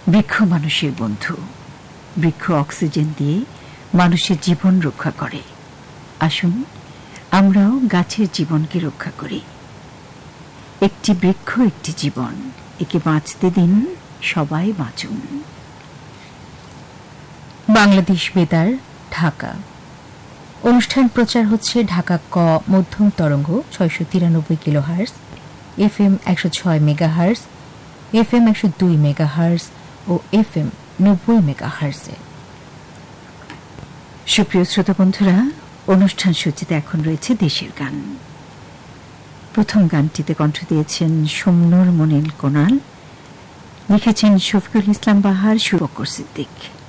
বৃক্ষ মানুষের বন্ধু। বৃক্ষ অক্সিজেন দিয়ে মানুষের জীবন রক্ষা করে। আসুন আমরাও গাছের জীবনকে রক্ষা করি। একটি বৃক্ষ একটি জীবন, একে বাঁচতে দিন, সবাই বাঁচুন। বাংলাদেশ বেতার, ঢাকা। অনুষ্ঠান প্রচার হচ্ছে ঢাকা ক মধ্যম তরঙ্গ 693 kilohertz, FM 106 megahertz, FM 102 megahertz ও FM 90 মেগাহার্টজে। সুপ্রিয় শ্রোতা বন্ধুরা, অনুষ্ঠান সূচিতে এখন রয়েছে দেশের গান। প্রথম গানটিতে কণ্ঠ দিয়েছেন সোমনুর মনিল কোনাল, লিখেছেন শফিকুল ইসলাম বাহার, সুর বকর সিদ্দিক।